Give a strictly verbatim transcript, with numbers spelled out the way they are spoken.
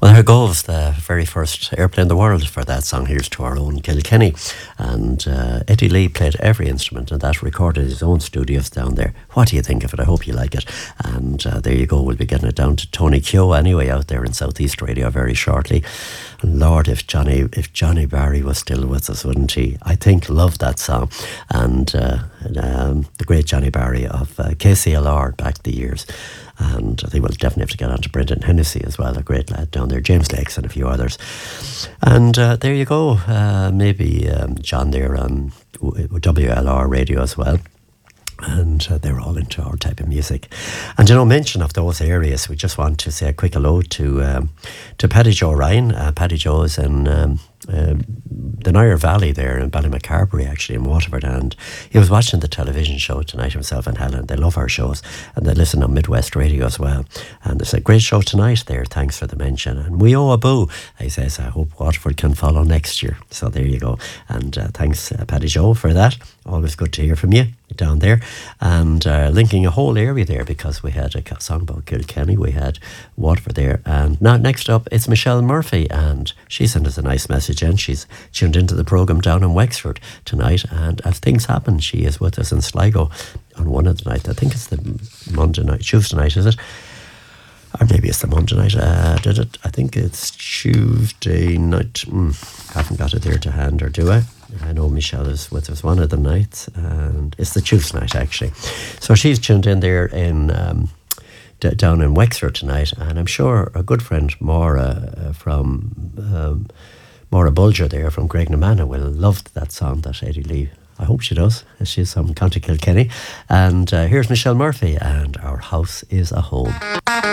Well, there goes the very first airplane in the world for that song. Here's to our own Kilkenny. And uh, Eddie Lee played every instrument in that, recorded his own studios down there. What do you think of it? I hope you like it. And uh, there you go. We'll be getting it down to Tony Keogh anyway out there in Southeast Radio very shortly. And Lord, if Johnny if Johnny Barry was still with us, wouldn't he? I think loved that song. And uh, um, the great Johnny Barry of uh, K C L R back the years. And I think we'll definitely have to get on to Brendan Hennessy as well, a great lad down there, James Lakes and a few others. And uh, there you go, uh, maybe um, John there on W L R radio as well. And uh, they're all into our type of music. And you know, mention of those areas, we just want to say a quick hello to um, to Paddy Joe Ryan. Uh, Paddy Joe is in um, uh, the Nire Valley there in Ballymacarbery, actually, in Waterford. And he was watching the television show tonight, himself and Helen. They love our shows, and they listen on Midwest Radio as well. And it's a great show tonight there. Thanks for the mention. And we owe a boo. He says, I hope Waterford can follow next year. So there you go. And uh, thanks, uh, Paddy Joe, for that. Always good to hear from you down there, and uh, linking a whole area there, because we had a song about Kilkenny, we had Waterford there. And now next up it's Michelle Murphy, and she sent us a nice message, and she's tuned into the programme down in Wexford tonight. And as things happen, she is with us in Sligo on one of the nights. I think it's the Monday night, Tuesday night, is it? Or maybe it's the Monday night. Uh, did it? I think it's Tuesday night. Mm, haven't got it there to hand, or do I? I know Michelle is with us one of the nights, and it's the Tuesday night actually. So she's tuned in there in um, d- down in Wexford tonight, and I'm sure a good friend Maura uh, from um, Maura Bulger there from Graignamanagh will love that song that Eddie Lee. I hope she does. She's from County Kilkenny, and uh, here's Michelle Murphy and Our House is a Home.